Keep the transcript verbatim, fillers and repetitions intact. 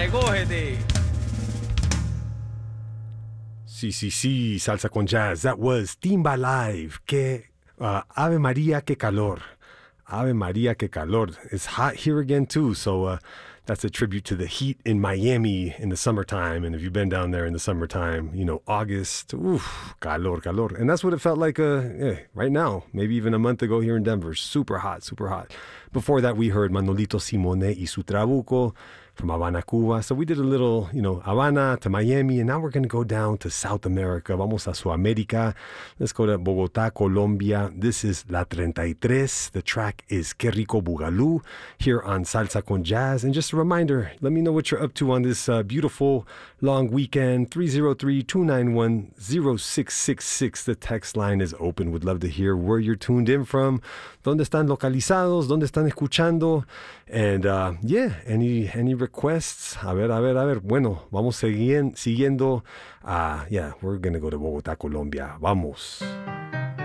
Recógete. Sí, sí, sí, Salsa con Jazz. That was Timba Live. Que, uh, Ave Maria, que calor. Ave Maria, que calor. It's hot here again, too. So uh, that's a tribute to the heat in Miami in the summertime. And if you've been down there in the summertime, you know, August, oof, calor, calor. And that's what it felt like uh, yeah, right now, maybe even a month ago here in Denver. Super hot, super hot. Before that, we heard Manolito Simone y su Trabuco from Havana, Cuba. So we did a little, you know, Havana to Miami, and now we're going to go down to South America. Vamos a Sudamérica. Let's go to Bogotá, Colombia. This is La treinta y tres. The track is Que Rico Bugalú here on Salsa con Jazz. And just a reminder, let me know what you're up to on this uh, beautiful long weekend. three oh three, two nine one, oh six six six. The text line is open. Would love to hear where you're tuned in from. ¿Dónde están localizados? ¿Dónde están escuchando? And uh, yeah, any any requests? A ver, a ver, a ver. Bueno, vamos seguien, siguiendo. Uh, yeah, we're going to go to Bogotá, Colombia. Vamos.